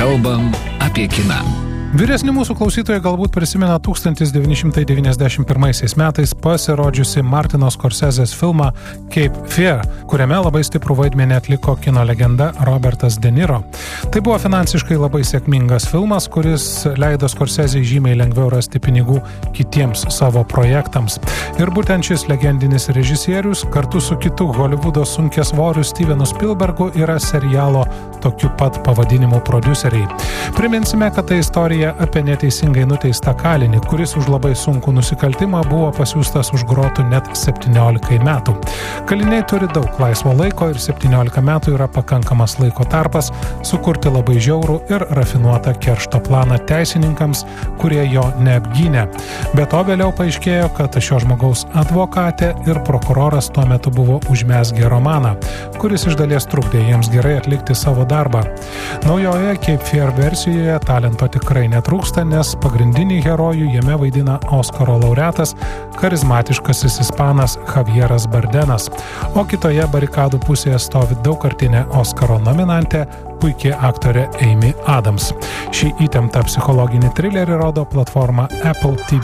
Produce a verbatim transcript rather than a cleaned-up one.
Kalbam apie kiną. Vyresni mūsų klausytojai galbūt prisimena tūkstantis devyni šimtai devyniasdešimt pirmaisiais metais pasirodžiusi Martino Scorsesės filmą Cape Fear, kuriame labai stiprų vaidmenį atliko kino legenda Robertas De Niro. Tai buvo finansiškai labai sėkmingas filmas, kuris leido Scorsesei žymiai lengviau rasti pinigų kitiems savo projektams. Ir būtent šis legendinis režisierius kartu su kitu Hollywoodo sunkiasvoriu Stevenu Spielbergu yra serialo tokiu pat pavadinimu prodiuseriai. Priminsime, kad tai istorija apie neteisingai nuteistą kalinį, kuris už labai sunkų nusikaltimą buvo pasiųstas už grotų net septyniolikai metų. Kaliniai turi daug laisvo laiko ir septyniolika metų yra pakankamas laiko tarpas sukurti labai žiaurų ir rafinuotą keršto planą teisininkams, kurie jo neapgynė. Be to vėliau paaiškėjo, kad šio žmogaus advokatė ir prokuroras tuo metu buvo užmezgę romaną, kuris iš dalies trukdė jiems gerai atlikti savo darbą. Naujoje Cape Fear versijoje talento tikrai netrūksta, nes pagrindinį herojų jame vaidina Oskaro laureatas, charizmatiškasis ispanas Javieras Bardenas, o kitoje barikadų pusėje stovi daugkartinė Oskaro nominantė, puikiai aktorė Amy Adams. Šį įtemptą psichologinį trilerį rodo platforma Apple T V.